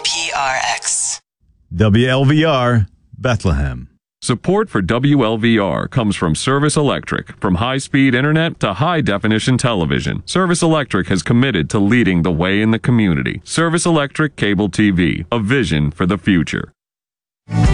WPRX. WLVR, Bethlehem. Support for WLVR comes from Service Electric. From high-speed internet to high-definition television, Service Electric has committed to leading the way in the community. Service Electric Cable TV, a vision for the future.